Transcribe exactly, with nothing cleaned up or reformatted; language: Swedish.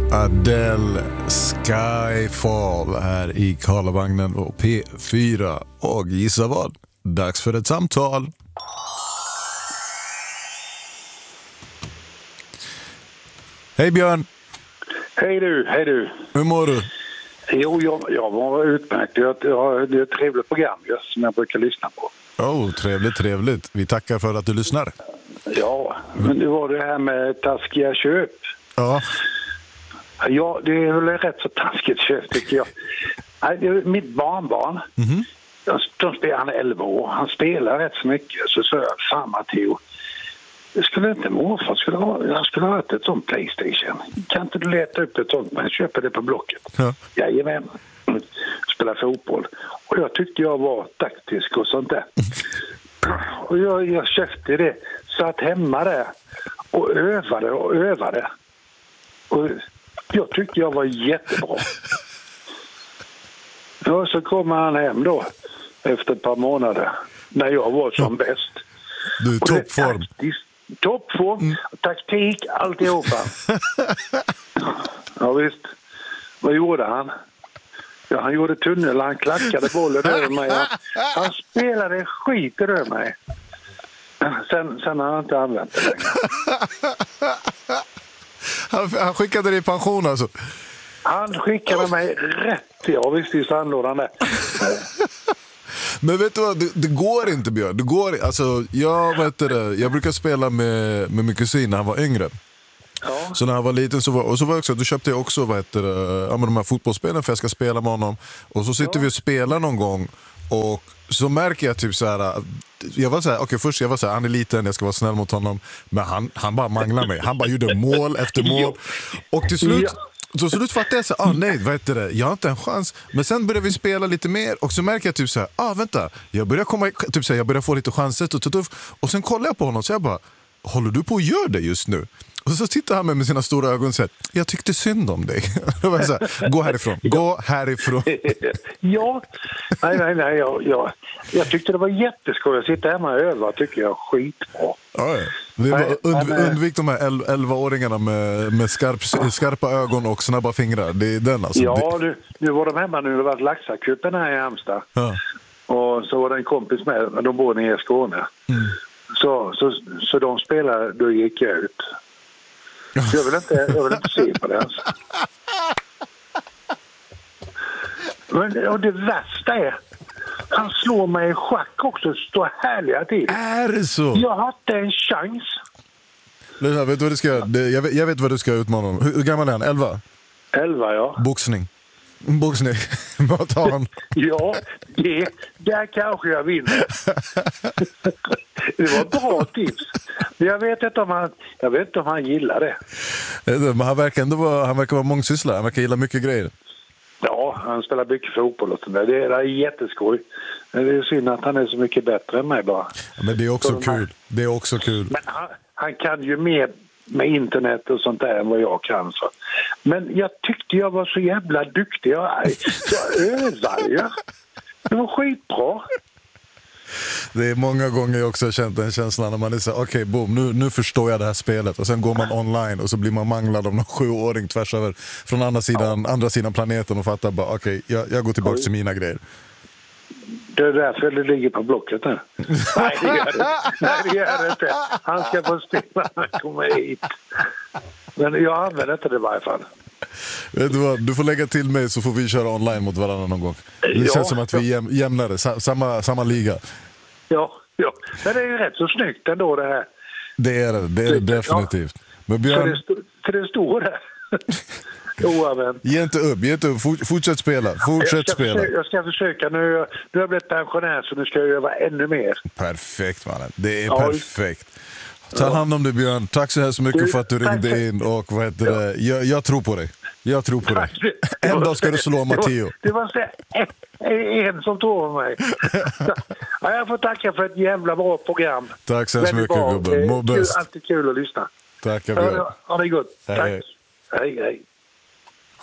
Adele, Skyfall här i Karlavagnen och P fyra. Och gissa vad? Dags för ett samtal. Hej Björn. Hej du, hej du. Hur mår du? Jo, jag, jag var utmärkt. Jag, jag, det är ett trevligt program just, som jag brukar lyssna på. Oh, trevligt, trevligt. Vi tackar för att du lyssnar. Ja, men det var det här med taskiga köp. Ja. Ja, det är väl rätt så taskigt köp tycker jag. Nej, det är mitt barnbarn. Mm-hmm. De, de spelar, han är elva år. Han spelar rätt så mycket. Så sa jag, fan Matteo, det skulle inte morfar skulle ha, jag skulle ha ett sånt PlayStation. Kan inte du leta upp ett sånt, men köper det på Blocket. Ja. Jajamän. Spelar fotboll. Och jag tyckte jag var taktisk och sånt där. Och jag, jag köpte det. Satt hemma där och övade och övade. Och jag tyckte jag var jättebra. Och så kom han hem då efter ett par månader när jag var som ja. bäst. Du är toppform. Toppform, mm. taktik, alltihopa. Ja visst. Vad gjorde han? Ja, han gjorde tunnel, han klackade bollen över mig. Han, han spelade skit över mig. Sen, sen har han inte använt det längre. Han, han skickade dig i pension alltså? Han skickade mig rätt. Ja visst, i sandlådan där. Men vet du vad, det, det går inte Björn. Det går, alltså, jag, vet det, jag brukar spela med, med min kusin när han var yngre. Ja. Så när han var liten så var, och så var jag också, då köpte jag också vad heter det, ja, de här fotbollsspelen för jag ska spela med honom. Och så sitter ja. vi och spelar någon gång och så märker jag typ så här, jag var så här, okej okay, först jag var så här, han är liten, jag ska vara snäll mot honom. Men han, han bara manglar mig. Han bara gjorde mål efter mål. Och till slut ja. Så slut fattade jag så ah nej, vad heter det? Jag har inte en chans. Men sen började vi spela lite mer och så märker jag typ så här, ah vänta, jag börjar komma typ så här, jag börjar få lite chanser och tuff. Och sen kollar jag på honom så jag bara, håller du på att göra det just nu? Och så tittar han med, med sina stora ögon och säger, jag tyckte synd om dig. Då var jag så här, gå härifrån, gå härifrån. Ja, nej, nej, nej. Jag, jag, jag tyckte det var jätteskoj att sitta hemma och öva, tycker jag skitbra. Ja, ja. Vi var und, undvik de här elva-åringarna med, med skarp, skarpa ögon och snabba fingrar. Det är den alltså. Ja, nu, nu var de hemma nu. Det var Laxakuppen här i Halmstad. Ja. Och så var det en kompis med, men de bor nere i Skåne. Mm. Så, så, så de spelade, då gick jag ut. Jag vill inte, jag vill inte se på det ens. Men och det värsta är, han slår mig i schack också, står härliga till. Är det så? Jag har inte en chans. Lyssna, vet du vad du ska göra? Jag vet, jag vet vad du ska utmana honom. Hur, hur gammal är han? Elva? Elva, ja. Boxning. Boxning. Vad tar han? Ja, det, där kanske jag vinner. Det var ett bra tips. Men jag vet inte om han, jag vet inte om han gillar det. Men han verkar ändå vara, han verkar vara mångsysslare. Han verkar gilla mycket grejer. Ja, han spelar mycket fotboll och sånt där. Det är, det är jätteskoj. Men det är synd att han är så mycket bättre än mig bara. Ja, men det är också så kul. Här. Det är också kul. Men han, han kan ju mer med internet och sånt där än vad jag kan. Så. Men jag tyckte jag var så jävla duktig. Jag, jag övade ju. Det var skitbra. Det är många gånger jag också har känt den känslan när man är så okej, okay, boom, nu, nu förstår jag det här spelet. Och sen går man online och så blir man manglad av någon sjuåring tvärs över från andra sidan, ja. andra sidan planeten och fattar bara, okej, okay, jag, jag går tillbaka till mina grejer. Det är därför det ligger på Blocket nu. Nej, det gör det. Nej, det gör det inte. Han ska få spela när han kommer hit. Men jag använder inte det i varje fall. Vet du vad, du får lägga till mig så får vi köra online mot varandra någon gång. Det ja, känns som att vi jäm, jämnar det, samma, samma liga. Ja, ja, men det är ju rätt så snyggt ändå det här. Det är det, det är det definitivt. Men Björn... För det, stå, för det står där. Oavvänt. Ge inte upp, ge inte upp. Fortsätt spela, fortsätt jag ska spela. Försöka, jag ska försöka, nu, nu har jag blivit pensionär så nu ska jag göra ännu mer. Perfekt mannen, det är ja, perfekt. Ta ja. hand om dig Björn, tack så här så mycket du, för att du ringde tack. in och vad heter ja. det? Jag, jag tror på dig. Jag tror på dig. En dag ska du slå Matteo. Det var så en, en som tror på mig. Ja, jag får tacka för ett jävla bra program. Tack så mycket gubben. Det är alltid kul att lyssna. Tack Björn. Ha det gott. Hej. Tack. Hej, hej.